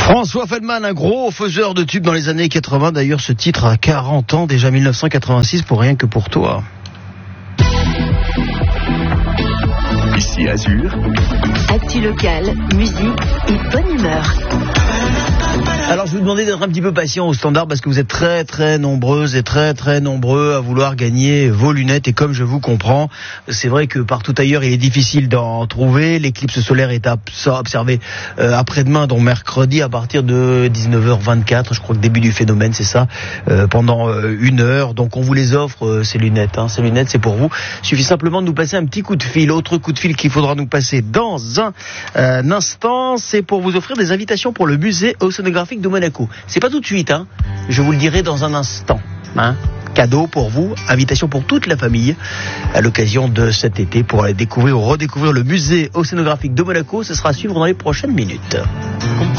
François Feldman, un gros faiseur de tubes dans les années 80. D'ailleurs, ce titre a 40 ans, déjà 1986, pour Rien que pour toi. Ici Azur. Actu locale, musique et bonne humeur. Alors je vous demandais d'être un petit peu patient au standard parce que vous êtes très très nombreuses et très très nombreux à vouloir gagner vos lunettes, et comme je vous comprends, c'est vrai que partout ailleurs il est difficile d'en trouver. L'éclipse solaire est observée après-demain, donc mercredi à partir de 19h24, je crois que début du phénomène c'est ça, pendant 1 heure. Donc on vous les offre, ces lunettes, ces lunettes c'est pour vous. Il suffit simplement de nous passer un petit coup de fil. Autre coup de fil qu'il faudra nous passer dans un instant, c'est pour vous offrir des invitations pour le musée océanographique de Monaco. C'est pas tout de suite, je vous le dirai dans un instant. Cadeau pour vous, invitation pour toute la famille à l'occasion de cet été pour aller découvrir ou redécouvrir le musée océanographique de Monaco. Ce sera à suivre dans les prochaines minutes.